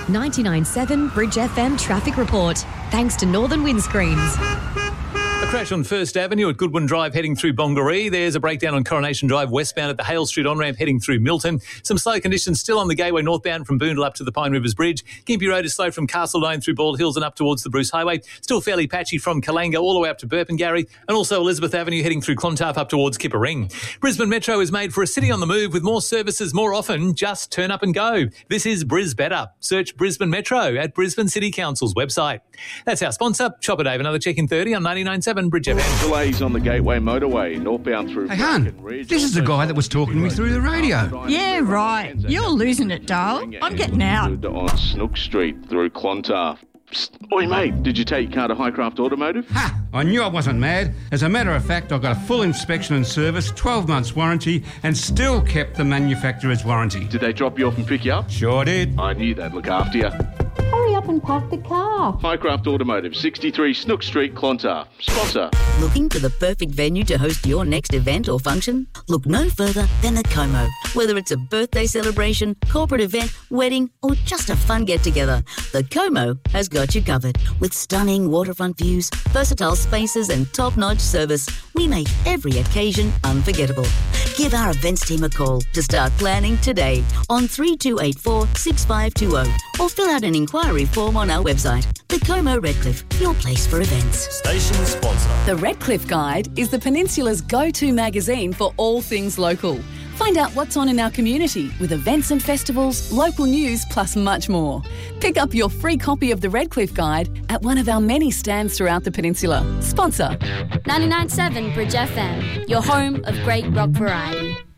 99.7 Bridge FM traffic report. Thanks to Northern Windscreens. A crash on First Avenue at Goodwin Drive heading through Bongaree. There's a breakdown on Coronation Drive westbound at the Hale Street on-ramp heading through Milton. Some slow conditions still on the Gateway northbound from Boondall up to the Pine Rivers Bridge. Gympie Road is slow from Castletown through Bald Hills and up towards the Bruce Highway. Still fairly patchy from Kalanga all the way up to Burpengary. And also Elizabeth Avenue heading through Clontarf up towards Kippa-Ring. Brisbane Metro is made for a city on the move with more services more often. Just turn up and go. This is Bris Better. Search Brisbane Metro at Brisbane City Council's website. That's our sponsor. Chopper Dave, another check in 30 on 99.7 Bridge FM. Delays on the Gateway motorway, northbound through... Hey, Hun, this is the guy that was talking to me through the radio. Yeah, right. You're losing it, Dale. I'm getting out. On Snook Street through Clontarf. Psst. Oi, mate, did you take your car to Highcraft Automotive? Ha! I knew I wasn't mad. As a matter of fact, I got a full inspection and service, 12 months warranty, and still kept the manufacturer's warranty. Did they drop you off and pick you up? Sure did. I knew they'd look after you. Hurry up and park the car. Highcraft Automotive, 63 Snook Street, Clontarf. Sponsor. Looking for the perfect venue to host your next event or function? Look no further than the Como. Whether it's a birthday celebration, corporate event, wedding, or just a fun get-together, the Como has got you covered. With stunning waterfront views, versatile spaces, and top-notch service, we make every occasion unforgettable. Give our events team a call to start planning today on 3284 6520 or fill out an inquiry form on our website. The Como Redcliffe, your place for events. Station sponsor. The Redcliffe Guide is the Peninsula's go-to magazine for all things local. Find out what's on in our community with events and festivals, local news, plus much more. Pick up your free copy of the Redcliffe Guide at one of our many stands throughout the peninsula. Sponsor. 99.7 Bridge FM, your home of great rock variety.